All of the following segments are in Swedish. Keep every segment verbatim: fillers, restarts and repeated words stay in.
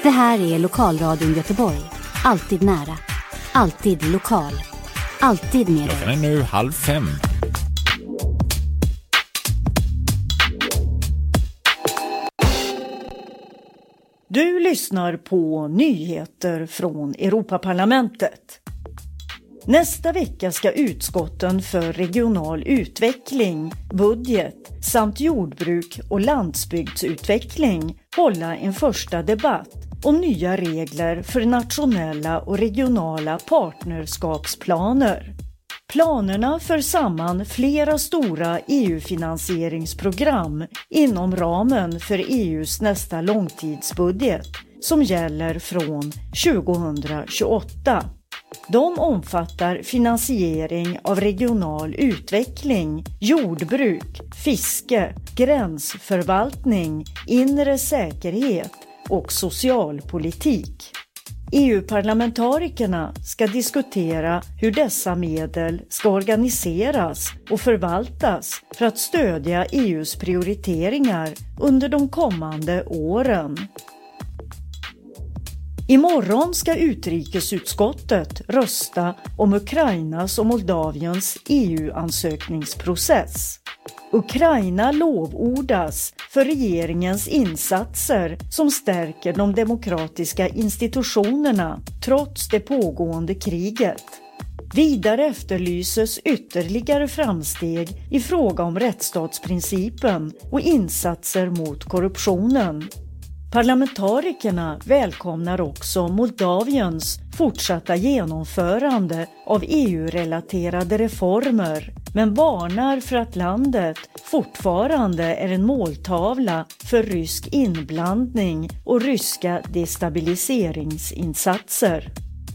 Det här är Lokalradion Göteborg. Alltid nära. Alltid lokal. Alltid med dig. Klockan är nu halv fem. Du lyssnar på nyheter från Europaparlamentet. Nästa vecka ska utskotten för regional utveckling, budget samt jordbruk och landsbygdsutveckling hålla en första debatt om nya regler för nationella och regionala partnerskapsplaner. Planerna för samman flera stora E U-finansieringsprogram inom ramen för E U:s nästa långtidsbudget som gäller från tjugohundratjugoåtta. De omfattar finansiering av regional utveckling, jordbruk, fiske, gränsförvaltning, inre säkerhet och socialpolitik. E U-parlamentarikerna ska diskutera hur dessa medel ska organiseras och förvaltas för att stödja E U:s prioriteringar under de kommande åren. Imorgon ska utrikesutskottet rösta om Ukrainas och Moldaviens E U-ansökningsprocess. Ukraina lovordas för regeringens insatser som stärker de demokratiska institutionerna trots det pågående kriget. Vidare efterlyses ytterligare framsteg i fråga om rättsstatsprincipen och insatser mot korruptionen. Parlamentarikerna välkomnar också Moldaviens fortsatta genomförande av E U-relaterade reformer, men varnar för att landet fortfarande är en måltavla för rysk inblandning och ryska destabiliseringsinsatser.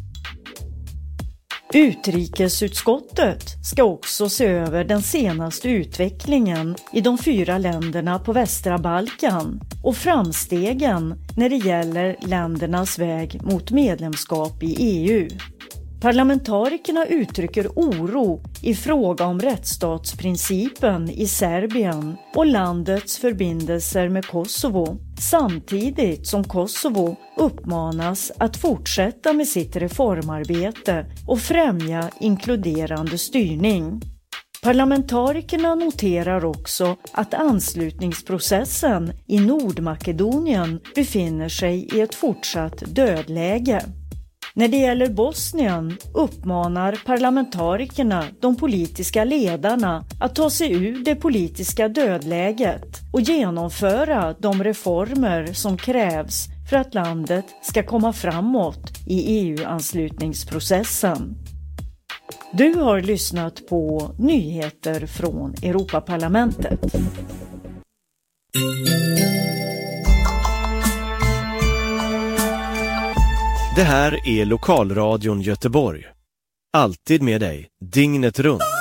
Utrikesutskottet ska också se över den senaste utvecklingen i de fyra länderna på västra Balkan och framstegen när det gäller ländernas väg mot medlemskap i E U. Parlamentarikerna uttrycker oro i fråga om rättsstatsprincipen i Serbien och landets förbindelser med Kosovo, samtidigt som Kosovo uppmanas att fortsätta med sitt reformarbete och främja inkluderande styrning. Parlamentarikerna noterar också att anslutningsprocessen i Nordmakedonien befinner sig i ett fortsatt dödläge. När det gäller Bosnien uppmanar parlamentarikerna de politiska ledarna att ta sig ur det politiska dödläget och genomföra de reformer som krävs för att landet ska komma framåt i E U-anslutningsprocessen. Du har lyssnat på nyheter från Europaparlamentet. Det här är Lokalradion Göteborg. Alltid med dig, dygnet runt.